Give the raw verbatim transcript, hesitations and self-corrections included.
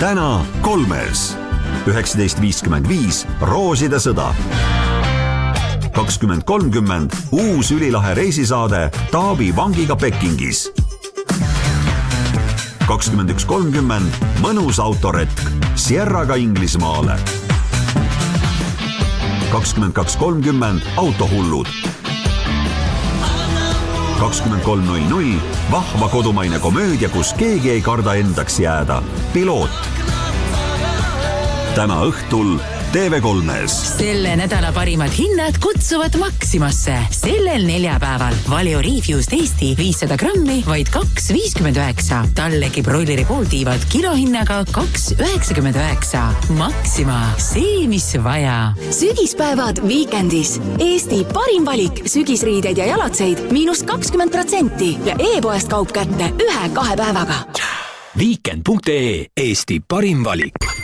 täna kolmes. üheksateist viiskümmend viis Rooside sõda. kakskümmend kolmkümmend uus ülilahe reisisaade Taavi vangiga Pekingis. kakskümmend üks kolmkümmend mõnus autoretk Sierraga Inglismaale. kakskümmend kaks kolmkümmend autohullud. kakskümmend kolm null null vahva kodumaine komöödia, kus keegi ei karda endaks jääda. Piloot. täna õhtul T V kolmes. Selle nädala parimad hinnad kutsuvad Maximasse. Sellel neljapäeval Valio Refused Eesti viissada grammi, vaid kaks viiskümmend üheksa. Tallegi broileri pooltiivad kilohinnaga kaks üheksakümmend üheksa. Maxima, see mis vaja. Sügispäevad Weekendis. Eesti parim valik sügisriideid ja jalatseid miinus kakskümmend protsenti ja e-poest kaup kätte ühe-kahe päevaga. Weekend punkt ee Eesti parim valik.